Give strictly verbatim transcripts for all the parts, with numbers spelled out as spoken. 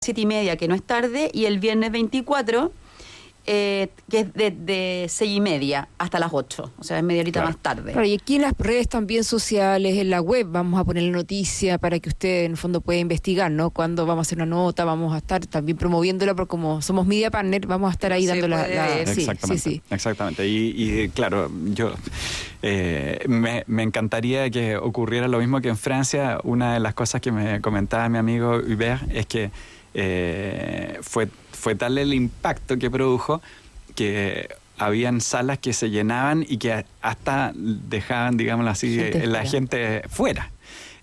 siete y media, que no es tarde, y el viernes veinticuatro, eh, que es de, de seis y media hasta las ocho, o sea, es media horita Claro. más tarde. Claro, y aquí en las redes también sociales, en la web, vamos a poner la noticia para que usted en el fondo pueda investigar, ¿no? Cuando vamos a hacer una nota, vamos a estar también promoviéndola, porque como somos media partner, vamos a estar ahí Se dando la... puede la- ver. sí, Exactamente, sí, sí. exactamente. Y, y claro, yo eh, me, me encantaría que ocurriera lo mismo que en Francia. Una de las cosas que me comentaba mi amigo Hubert es que eh, fue, fue tal el impacto que produjo que habían salas que se llenaban y que hasta dejaban, digámoslo así, Gente la fuera. gente fuera.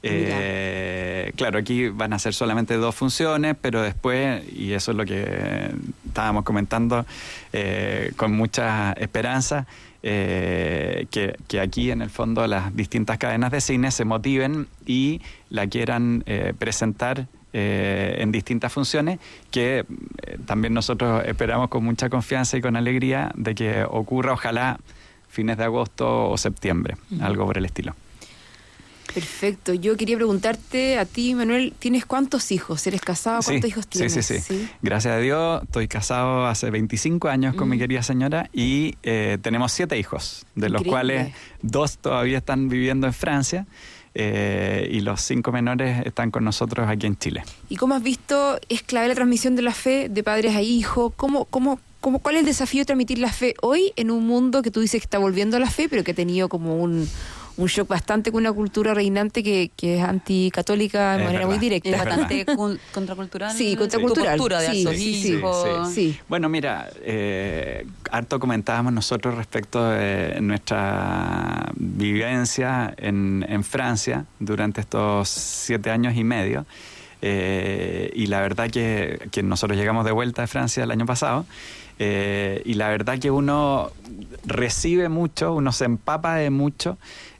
Eh, claro, aquí van a ser solamente dos funciones, pero después, y eso es lo que estábamos comentando eh, con mucha esperanza, eh, que, que aquí en el fondo las distintas cadenas de cine se motiven y la quieran eh, presentar eh, en distintas funciones, que eh, también nosotros esperamos con mucha confianza y con alegría de que ocurra, ojalá fines de agosto o septiembre, uh-huh. algo por el estilo. Perfecto. Yo quería preguntarte a ti, Manuel, ¿tienes cuántos hijos? ¿Eres casado? ¿Cuántos sí, hijos tienes? Sí, sí, sí, sí. Gracias a Dios, estoy casado hace veinticinco años con mm. mi querida señora y eh, tenemos siete hijos, de Increíble. Los cuales dos todavía están viviendo en Francia eh, y los cinco menores están con nosotros aquí en Chile. ¿Y cómo has visto, es clave la transmisión de la fe de padres a hijos? ¿Cómo, cómo, cómo, ¿Cuál es el desafío de transmitir la fe hoy en un mundo que tú dices que está volviendo a la fe, pero que ha tenido como un... un shock bastante con una cultura reinante que, que es anticatólica de es manera verdad, muy directa? Es bastante cu- contracultural. Sí, contracultural. Tu postura de sí, esos sí, hijos. sí, sí, sí. Bueno, mira, eh, harto comentábamos nosotros respecto de nuestra vivencia en, en Francia durante estos siete años y medio. Eh, y la verdad que, que nosotros llegamos de vuelta de Francia el año pasado. Eh, y la verdad que uno recibe mucho, uno se empapa de mucho,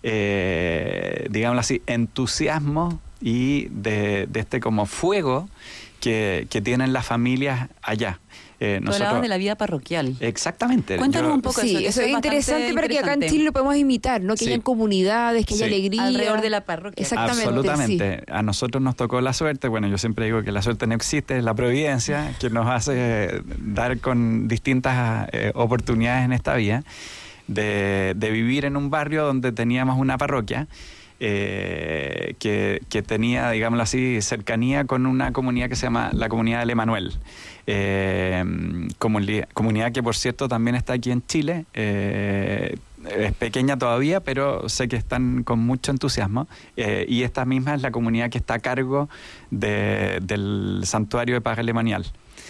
eh, digámoslo así, entusiasmo y de, de este como fuego que, que tienen las familias allá. Eh, nosotros... Hablabas de la vida parroquial. Exactamente. Cuéntanos yo... un poco sí, eso. eso, eso es interesante para que acá en Chile lo podamos imitar, ¿no? Que sí. hayan comunidades, que sí. haya alegría. Alrededor de la parroquia. Exactamente. Absolutamente. Sí. A nosotros nos tocó la suerte, bueno, yo siempre digo que la suerte no existe, es la providencia que nos hace dar con distintas eh, oportunidades en esta vida de, de vivir en un barrio donde teníamos una parroquia. Eh, que, que tenía, digámoslo así, cercanía con una comunidad que se llama la comunidad del Emanuel. Eh, comunidad, comunidad que, por cierto, también está aquí en Chile. Eh, es pequeña todavía, pero sé que están con mucho entusiasmo. Eh, y esta misma es la comunidad que está a cargo de, del santuario de Paz Alemanial.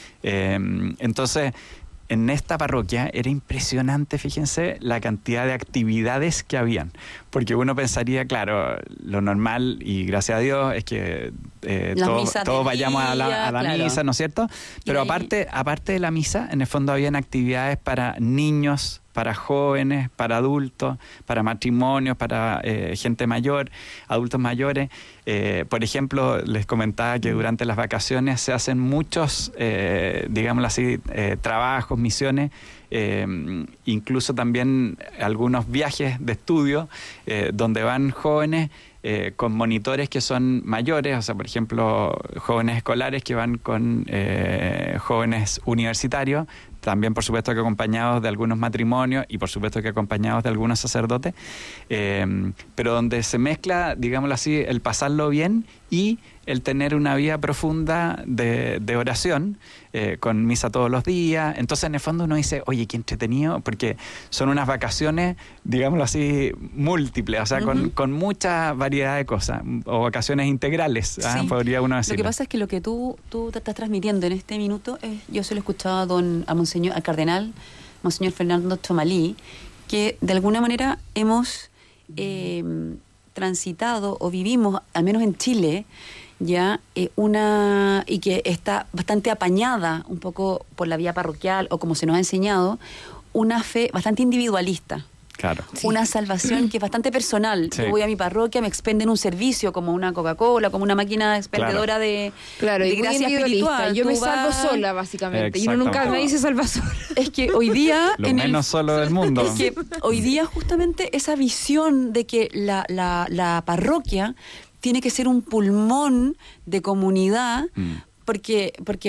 Eh, entonces... En esta parroquia era impresionante, fíjense, la cantidad de actividades que habían. Porque uno pensaría, claro, lo normal, y gracias a Dios, es que eh, todos todo vayamos día, a la, a la claro. misa, ¿no es cierto? Pero aparte, aparte de la misa, en el fondo habían actividades para niños, para jóvenes, para adultos, para matrimonios, para eh, gente mayor, adultos mayores. Eh, por ejemplo, les comentaba que durante las vacaciones se hacen muchos, eh, digámoslo así, eh, trabajos, misiones, eh, incluso también algunos viajes de estudio eh, donde van jóvenes eh, con monitores que son mayores, o sea, por ejemplo, jóvenes escolares que van con eh, jóvenes universitarios, también por supuesto que acompañados de algunos matrimonios y por supuesto que acompañados de algunos sacerdotes, eh, pero donde se mezcla, digámoslo así, el pasarlo bien y el tener una vida profunda de, de oración, eh, con misa todos los días. Entonces, en el fondo uno dice, oye, qué entretenido, porque son unas vacaciones, digámoslo así, múltiples, o sea, uh-huh. con, con mucha variedad de cosas, o vacaciones integrales, ¿ah? Sí. Podría uno decir. Lo que pasa es que lo que tú, tú te estás transmitiendo en este minuto, es, yo se lo he escuchado a don, a Monseñor, al cardenal, Monseñor Fernando Chomalí, que de alguna manera hemos eh, transitado o vivimos, al menos en Chile, ya eh, una y que está bastante apañada un poco por la vía parroquial o como se nos ha enseñado, una fe bastante individualista. Claro. Sí. Una salvación que es bastante personal. Sí. Yo voy a mi parroquia, me expenden un servicio como una Coca-Cola, como una máquina expendedora claro. de, claro, de y gracia espiritual. Yo Tú me salvo vas... sola, básicamente. Y uno nunca nadie se salva sola. Es que hoy día... Lo en menos el... solo del mundo. Es que hoy día justamente esa visión de que la, la, la parroquia tiene que ser un pulmón de comunidad, mm. porque, porque